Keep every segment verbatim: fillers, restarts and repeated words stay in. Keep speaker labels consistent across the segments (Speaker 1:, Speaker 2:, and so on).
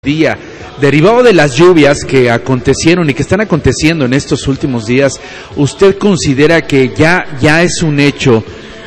Speaker 1: Día, derivado de las lluvias que acontecieron y que están aconteciendo en estos últimos días, ¿usted considera que ya, ya es un hecho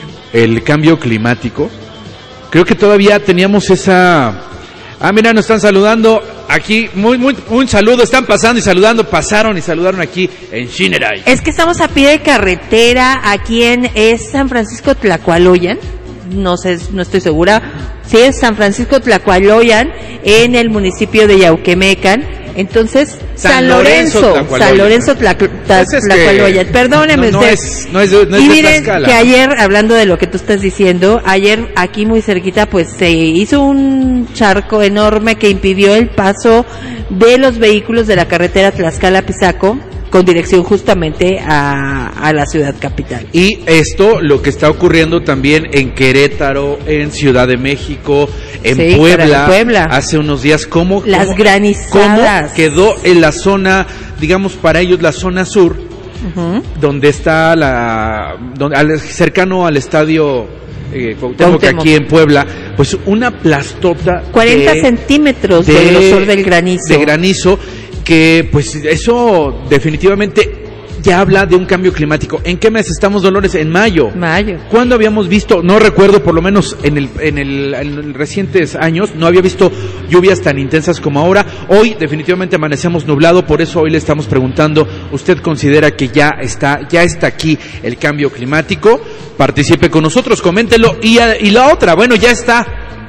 Speaker 1: el cambio climático? Creo que todavía teníamos esa... Ah, mira, nos están saludando aquí, muy, muy, un saludo, están pasando y saludando, pasaron y saludaron aquí en Shinerai.
Speaker 2: Es que estamos a pie de carretera, aquí en es San Francisco Tlacualoyan, no sé, no estoy segura, sí es San Francisco Tlacualoyan, en el municipio de Yauquemecan. Entonces, San, San Lorenzo, Lorenzo San Lorenzo Tlacualoyan, perdóneme
Speaker 1: no, no
Speaker 2: usted.
Speaker 1: Es, no es de, no es
Speaker 2: y
Speaker 1: de
Speaker 2: miren
Speaker 1: Tlaxcala.
Speaker 2: Que ayer, hablando de lo que tú estás diciendo, ayer aquí muy cerquita, pues se hizo un charco enorme que impidió el paso de los vehículos de la carretera Tlaxcala-Pisaco, con dirección justamente a, a la ciudad capital.
Speaker 1: Y esto, lo que está ocurriendo también en Querétaro, en Ciudad de México, en,
Speaker 2: sí,
Speaker 1: Puebla,
Speaker 2: en Puebla,
Speaker 1: hace unos días, ¿cómo,
Speaker 2: las
Speaker 1: cómo,
Speaker 2: granizadas,
Speaker 1: cómo quedó en la zona, digamos para ellos la zona sur, uh-huh, donde está la, donde, al, cercano al estadio eh, Cuauhtémoc, que aquí en Puebla, pues una plastota
Speaker 2: cuarenta
Speaker 1: de,
Speaker 2: centímetros
Speaker 1: de,
Speaker 2: de grosor del granizo,
Speaker 1: de granizo, que pues eso definitivamente ya habla de un cambio climático. ¿En qué mes estamos, Dolores? En mayo.
Speaker 2: Mayo.
Speaker 1: ¿Cuándo habíamos visto? No recuerdo, por lo menos en el en el en recientes años, no había visto lluvias tan intensas como ahora. Hoy definitivamente amanecemos nublado, por eso hoy le estamos preguntando, ¿usted considera que ya está ya está aquí el cambio climático? Participe con nosotros, coméntelo. Y, a, y la otra, bueno, ya está.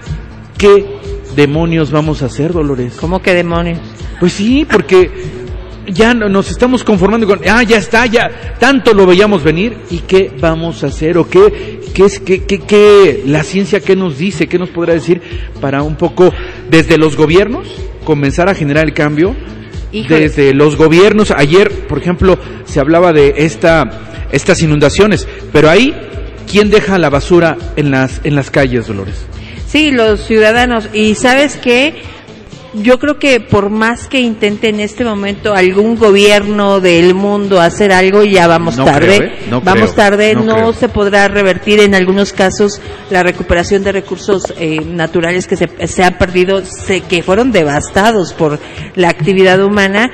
Speaker 1: ¿Qué demonios vamos a hacer, Dolores?
Speaker 2: ¿Cómo que demonios?
Speaker 1: Pues sí, porque ya nos estamos conformando con, ah, ya está, ya, tanto lo veíamos venir, ¿y qué vamos a hacer? ¿O qué, qué es, qué, qué, qué, la ciencia qué nos dice, qué nos podrá decir para un poco, desde los gobiernos, comenzar a generar el cambio? Híjole. Desde los gobiernos, ayer, por ejemplo, se hablaba de esta, estas inundaciones, pero ahí, ¿quién deja la basura en las, en las calles, Dolores?
Speaker 2: Sí, los ciudadanos, y ¿sabes qué? Yo creo que por más que intente en este momento algún gobierno del mundo hacer algo, ya vamos no tarde,
Speaker 1: creo, ¿eh? no
Speaker 2: vamos
Speaker 1: creo,
Speaker 2: tarde,
Speaker 1: no,
Speaker 2: no
Speaker 1: creo.
Speaker 2: se podrá revertir en algunos casos la recuperación de recursos eh, naturales que se, se han perdido, se, que fueron devastados por la actividad humana,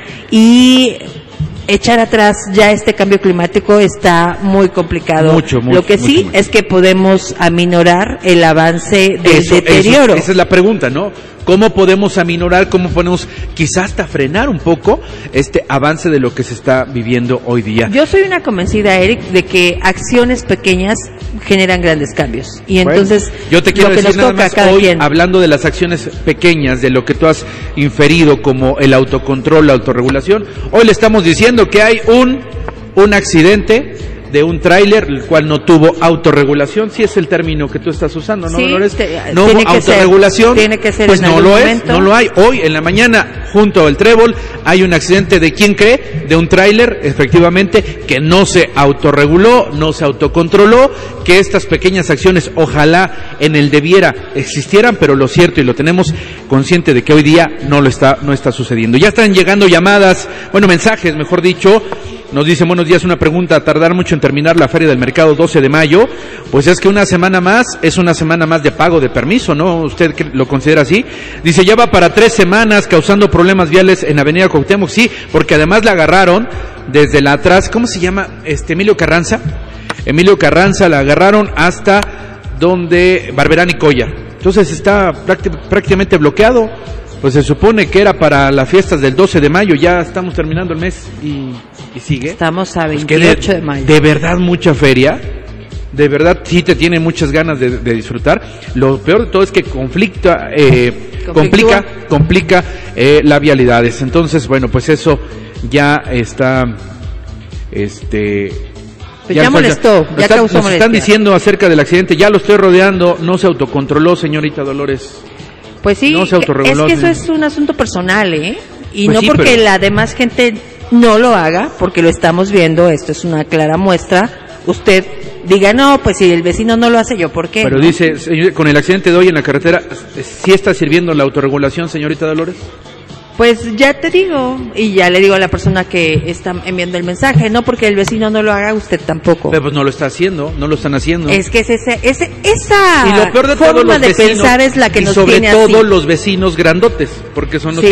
Speaker 2: y echar atrás ya este cambio climático está muy complicado.
Speaker 1: Mucho, mucho,
Speaker 2: Lo que sí
Speaker 1: mucho, mucho.
Speaker 2: es que podemos aminorar el avance del eso, deterioro.
Speaker 1: Eso, esa es la pregunta, ¿no? ¿Cómo podemos aminorar, cómo podemos quizás hasta frenar un poco este avance de lo que se está viviendo hoy día?
Speaker 2: Yo soy una convencida, Eric, de que acciones pequeñas generan grandes cambios. Y
Speaker 1: bueno,
Speaker 2: entonces,
Speaker 1: yo te quiero
Speaker 2: lo que
Speaker 1: decir
Speaker 2: nos
Speaker 1: nada
Speaker 2: toca
Speaker 1: más
Speaker 2: a cada
Speaker 1: hoy,
Speaker 2: quien.
Speaker 1: Hablando de las acciones pequeñas, de lo que tú has inferido como el autocontrol, la autorregulación, hoy le estamos diciendo que hay un, un accidente de un tráiler, el cual no tuvo autorregulación, si es el término que tú estás usando, ¿no,
Speaker 2: sí,
Speaker 1: Dolores?
Speaker 2: Te,
Speaker 1: no hubo autorregulación,
Speaker 2: ser, tiene que ser
Speaker 1: pues
Speaker 2: en
Speaker 1: no lo
Speaker 2: momento.
Speaker 1: es, no lo hay. Hoy en la mañana, junto al Trébol, hay un accidente de, ¿quién cree? De un tráiler, efectivamente, que no se autorreguló, no se autocontroló, que estas pequeñas acciones, ojalá en el debiera existieran, pero lo cierto, y lo tenemos consciente de que hoy día no lo está, no está sucediendo. Ya están llegando llamadas, bueno, mensajes, mejor dicho. Nos dicen, buenos días, una pregunta, ¿tardar mucho en terminar la Feria del Mercado doce de mayo? Pues es que una semana más, es una semana más de pago de permiso, ¿no? ¿Usted lo considera así? Dice, ya va para tres semanas causando problemas viales en Avenida Cuauhtémoc, sí, porque además la agarraron desde la atrás, ¿cómo se llama? Este, Emilio Carranza, Emilio Carranza la agarraron hasta donde Barberán y Coya. Entonces está prácti- prácticamente bloqueado. Pues se supone que era para las fiestas del doce de mayo, ya estamos terminando el mes y, y sigue.
Speaker 2: Estamos a
Speaker 1: Pues
Speaker 2: veintiocho
Speaker 1: de,
Speaker 2: de mayo.
Speaker 1: De verdad mucha feria, de verdad sí te tiene muchas ganas de, de disfrutar. Lo peor de todo es que conflicta, eh, complica, complica eh, las vialidades. Entonces, bueno, pues eso ya está, este...
Speaker 2: Pues ya, ya molestó, ya
Speaker 1: está,
Speaker 2: causó
Speaker 1: nos
Speaker 2: molestia.
Speaker 1: Están diciendo acerca del accidente, ya lo estoy rodeando, no se autocontroló, señorita Dolores.
Speaker 2: Pues sí,
Speaker 1: no se autorreguló,
Speaker 2: es que eso es un asunto personal, ¿eh? Y
Speaker 1: pues
Speaker 2: no
Speaker 1: sí,
Speaker 2: porque
Speaker 1: pero...
Speaker 2: la demás gente no lo haga, porque lo estamos viendo, esto es una clara muestra, usted diga, no, pues si el vecino no lo hace, ¿yo por qué?
Speaker 1: Pero
Speaker 2: ¿no?
Speaker 1: dice, señor, con el accidente de hoy en la carretera, ¿sí está sirviendo la autorregulación, señorita Dolores?
Speaker 2: Pues ya te digo, y ya le digo a la persona que está enviando el mensaje, no porque el vecino no lo haga, usted tampoco.
Speaker 1: Pero pues no lo está haciendo, no lo están haciendo.
Speaker 2: Es que es ese, ese, esa
Speaker 1: y lo peor de
Speaker 2: forma
Speaker 1: todos los
Speaker 2: de
Speaker 1: vecinos,
Speaker 2: pensar es la que
Speaker 1: y
Speaker 2: nos
Speaker 1: sobre
Speaker 2: tiene
Speaker 1: todo
Speaker 2: así.
Speaker 1: los vecinos grandotes, porque son los
Speaker 2: Sí.